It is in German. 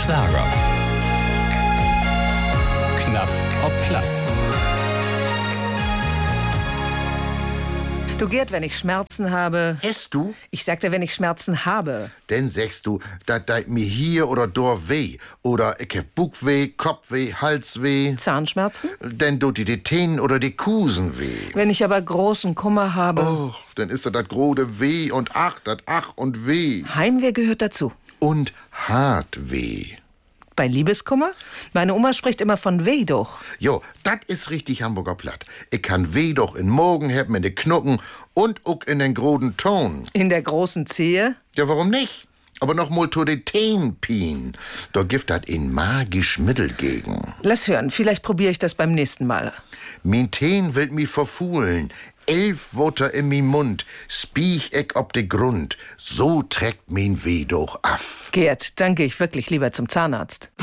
Lager. Knapp ob platt. Du Gerd, wenn ich Schmerzen habe... Hast du? Ich sagte, wenn ich Schmerzen habe. Denn sagst du, dat deit mir hier oder dort weh. Oder ich hab Bugweh, Kopfweh, Halsweh. Zahnschmerzen? Denn du die Teen oder die Kusen weh. Wenn ich aber großen Kummer habe... Och, dann ist das grode Weh und ach, dat ach und weh. Heimweh gehört dazu. Und hart weh. Bei Liebeskummer? Meine Oma spricht immer von Weh doch. Jo, dat is richtig Hamburger Platt. Ich kann Weh doch in Morgen haben, in de Knucken und auch in den groden Ton. In der großen Zehe? Ja, warum nicht? Aber noch mal to de Teen pien. Da gibt dat in magisch Mittel gegen. Lass hören, vielleicht probiere ich das beim nächsten Mal. Min Teen will mi verfuhlen. 11 Wörter in mi Mund, spiech ich ob de Grund. So trägt min Weh doch af. Gerd, dann gehe ich wirklich lieber zum Zahnarzt.